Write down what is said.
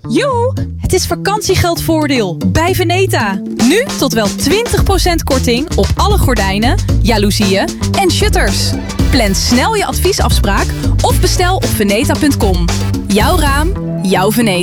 Joe, het is vakantiegeldvoordeel bij Veneta. Nu tot wel 20% korting op alle gordijnen, jaloezieën en shutters. Plan snel je adviesafspraak of bestel op veneta.com. Jouw raam, jouw Veneta.